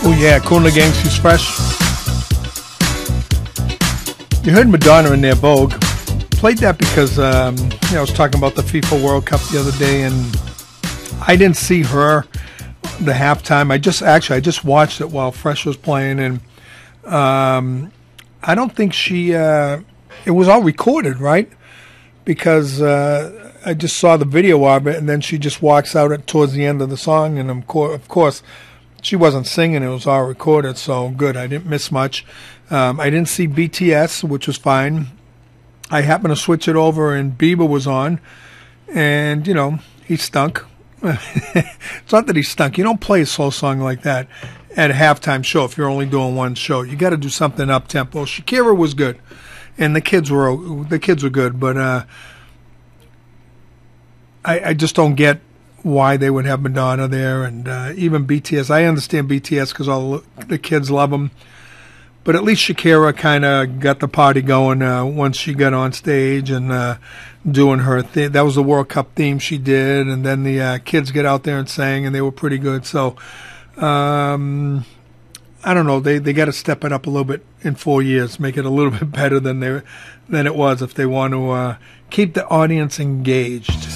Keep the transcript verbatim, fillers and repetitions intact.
Oh yeah, Kool and the Gang, She's Fresh. You heard Madonna in their Vogue. Played that because um, you know, I was talking about the FIFA World Cup the other day, and I didn't see her the halftime. I just actually I just watched it while Fresh was playing, and um, I don't think she. Uh, it was all recorded, right? Because uh, I just saw the video of it, and then she just walks out at, towards the end of the song, and of course, of course, she wasn't singing. It was all recorded, so good. I didn't miss much. Um, I didn't see B T S, which was fine. I happened to switch it over, and Bieber was on, and, you know, he stunk. It's not that he stunk. You don't play a slow song like that at a halftime show if you're only doing one show. You got to do something up-tempo. Shakira was good, and the kids were the kids were good, but uh, I, I just don't get why they would have Madonna there, and uh, even B T S. I understand B T S because all the kids love them. But at least Shakira kind of got the party going uh, once she got on stage and uh, doing her thing. That was the World Cup theme she did, and then the uh, kids get out there and sang, and they were pretty good. So, um, I don't know. They they got to step it up a little bit in four years, make it a little bit better than they than it was if they want to uh, keep the audience engaged.